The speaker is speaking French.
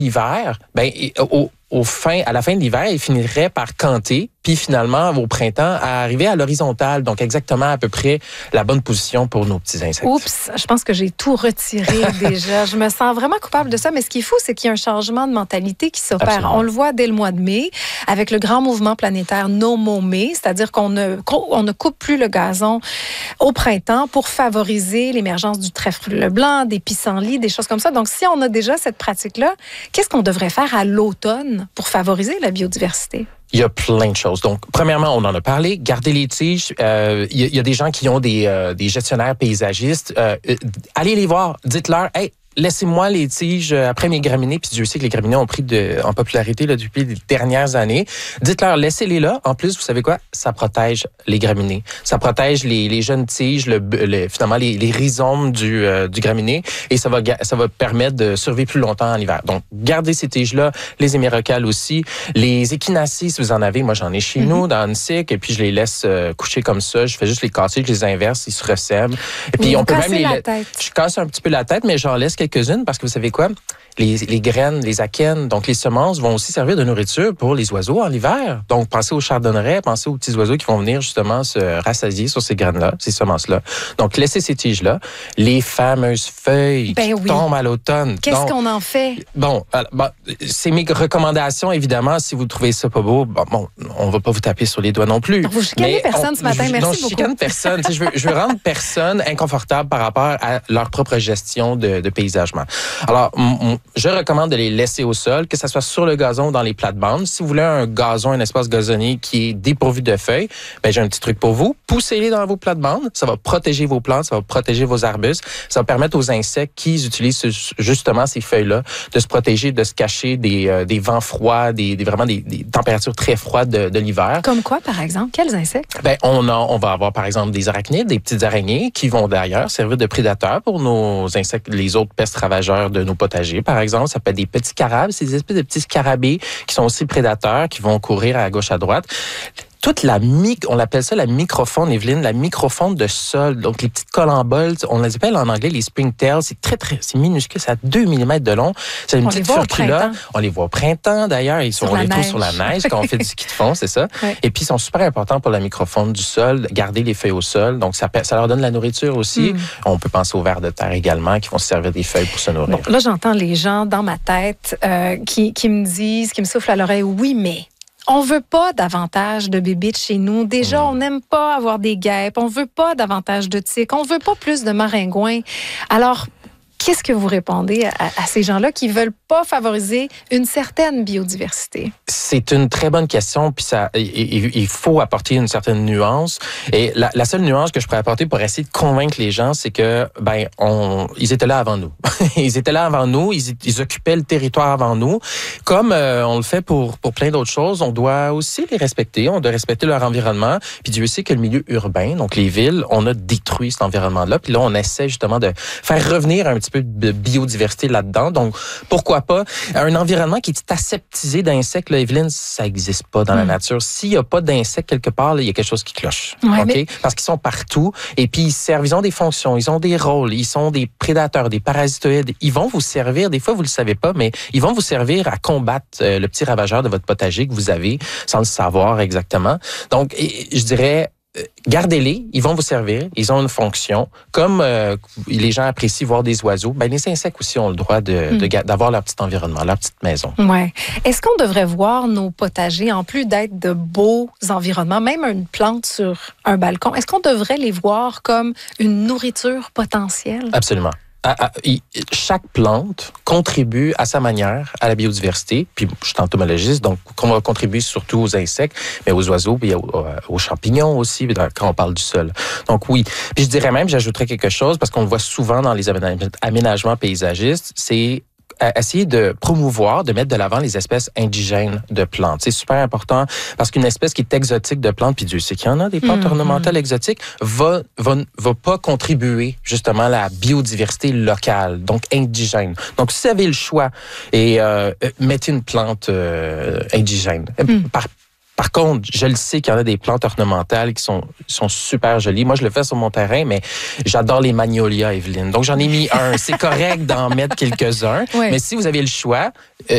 l'hiver, à la fin de l'hiver, il finirait par canter, puis finalement, au printemps, à arriver à l'horizontale. Donc, exactement à peu près la bonne position pour nos petits insectes. Oups, je pense que j'ai tout retiré déjà. Je me sens vraiment coupable de ça, mais ce qui est fou, c'est qu'il y a un changement de mentalité qui s'opère. Absolument. On le voit dès le mois de mai, avec le grand mouvement planétaire No More May, c'est-à-dire qu'on ne coupe plus le gazon au printemps pour favoriser l'émergence du trèfle blanc, des pissenlits, des choses comme ça. Donc, si on a déjà cette pratique-là, qu'est-ce qu'on devrait faire à l'automne pour favoriser la biodiversité? Il y a plein de choses. Donc, premièrement, on en a parlé, garder les tiges. Il y a des gens qui ont des gestionnaires paysagistes. Allez les voir, dites-leur, hey, laissez-moi les tiges après mes graminées, puis Dieu sait que les graminées ont pris en popularité là, depuis les dernières années. Dites-leur, laissez-les là. En plus, vous savez quoi? Ça protège les graminées. Ça protège les jeunes tiges, finalement les rhizomes du graminé, et ça va permettre de survivre plus longtemps en hiver. Donc, gardez ces tiges-là, les hémérocales aussi. Les échinacies, si vous en avez, moi j'en ai chez nous, dans une cycle, et puis je les laisse coucher comme ça. Je fais juste les casser, je les inverse, ils se ressèment. Et puis, on peut même je casse un petit peu la tête, mais j'en laisse quelques-unes parce que vous savez quoi? Les graines, les akènes, donc les semences vont aussi servir de nourriture pour les oiseaux en hiver. Donc, pensez aux chardonnerets, pensez aux petits oiseaux qui vont venir justement se rassasier sur ces graines-là, ces semences-là. Donc, laissez ces tiges-là. Les fameuses feuilles qui tombent à l'automne. Qu'est-ce qu'on en fait? Bon, c'est mes recommandations, évidemment. Si vous trouvez ça pas beau, on va pas vous taper sur les doigts non plus. Vous chicanez personne ce matin, merci beaucoup. Je chicane personne. Je veux rendre personne inconfortable par rapport à leur propre gestion de paysagement. Alors, je recommande de les laisser au sol, que ce soit sur le gazon ou dans les plates-bandes. Si vous voulez un gazon, un espace gazonnier qui est dépourvu de feuilles, j'ai un petit truc pour vous. Poussez-les dans vos plates-bandes. Ça va protéger vos plantes, ça va protéger vos arbustes. Ça va permettre aux insectes qui utilisent justement ces feuilles-là de se protéger, de se cacher des vents froids, vraiment des températures très froides de l'hiver. Comme quoi, par exemple? Quels insectes? On va avoir, par exemple, des arachnides, des petites araignées qui vont d'ailleurs servir de prédateurs pour nos insectes, les autres pestes ravageurs de nos potagers, par exemple. Ça peut être des petits carabes, c'est des espèces de petits scarabées qui sont aussi prédateurs, qui vont courir à gauche, à droite. Toute on appelle ça la microfaune, Evelyne, la microfaune de sol. Donc, les petites colamboles, on les appelle en anglais les springtails. C'est minuscule, c'est à 2 mm de long. C'est une petite furcula. On les voit au printemps, d'ailleurs. On les trouve sur la neige quand on fait du ski de fond, c'est ça. Ouais. Et puis, ils sont super importants pour la microfaune du sol, garder les feuilles au sol. Donc, ça leur donne la nourriture aussi. On peut penser aux vers de terre également, qui vont se servir des feuilles pour se nourrir. Bon, là, j'entends les gens dans ma tête qui me disent, qui me soufflent à l'oreille, oui, mais on veut pas davantage de bébites chez nous. Déjà, on n'aime pas avoir des guêpes. On veut pas davantage de tiques. On veut pas plus de maringouins. Alors, qu'est-ce que vous répondez à ces gens-là qui veulent pas favoriser une certaine biodiversité? C'est une très bonne question, puis il faut apporter une certaine nuance. Et la seule nuance que je pourrais apporter pour essayer de convaincre les gens, c'est que ils étaient là avant nous. Ils étaient là avant nous, ils occupaient le territoire avant nous. Comme on le fait pour plein d'autres choses, on doit aussi les respecter. On doit respecter leur environnement. Puis Dieu sait que le milieu urbain, donc les villes, on a détruit cet environnement-là. Puis là, on essaie justement de faire revenir un petit peu de biodiversité là-dedans. Donc, pourquoi pas? Un environnement qui est aseptisé d'insectes, là, Evelyne, ça n'existe pas dans la nature. S'il n'y a pas d'insectes quelque part, là, il y a quelque chose qui cloche. Ouais, okay? Parce qu'ils sont partout et puis ils servent, ils ont des fonctions, ils ont des rôles, ils sont des prédateurs, des parasitoïdes. Ils vont vous servir, des fois vous le savez pas, mais ils vont vous servir à combattre le petit ravageur de votre potager que vous avez sans le savoir exactement. Donc, je dirais, gardez-les, ils vont vous servir, ils ont une fonction. Comme les gens apprécient voir des oiseaux, les insectes aussi ont le droit d'avoir leur petit environnement, leur petite maison. Ouais. Est-ce qu'on devrait voir nos potagers, en plus d'être de beaux environnements, même une plante sur un balcon, est-ce qu'on devrait les voir comme une nourriture potentielle? Absolument. Chaque plante contribue à sa manière à la biodiversité. Puis je suis entomologiste, donc on va contribuer surtout aux insectes, mais aux oiseaux, puis aux champignons aussi, quand on parle du sol. Donc oui. Puis je dirais même, j'ajouterais quelque chose, parce qu'on le voit souvent dans les aménagements paysagistes, c'est essayer de promouvoir, de mettre de l'avant les espèces indigènes de plantes. C'est super important parce qu'une espèce qui est exotique de plantes, puis Dieu sait qu'il y en a des plantes ornementales exotiques, va pas contribuer justement à la biodiversité locale, donc indigène. Donc, si vous avez le choix, et mettez une plante indigène. Par contre, je le sais qu'il y en a des plantes ornementales qui sont super jolies. Moi, je le fais sur mon terrain, mais j'adore les magnolias, Evelyne. Donc, j'en ai mis un. C'est correct d'en mettre quelques-uns. Ouais. Mais si vous avez le choix,